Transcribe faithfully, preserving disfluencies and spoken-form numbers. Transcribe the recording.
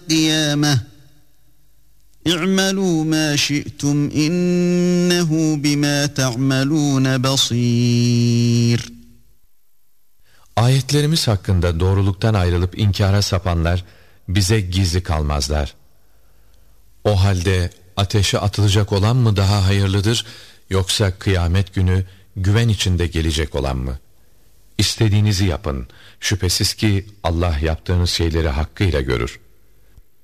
القيامة اعملوا ما شئتم إنه بما تعملون بصير. Ayetlerimiz hakkında doğruluktan ayrılıp inkara sapanlar bize gizli kalmazlar. O halde ateşe atılacak olan mı daha hayırlıdır, yoksa kıyamet günü güven içinde gelecek olan mı? İstediğinizi yapın. Şüphesiz ki Allah yaptığınız şeyleri hakkıyla görür.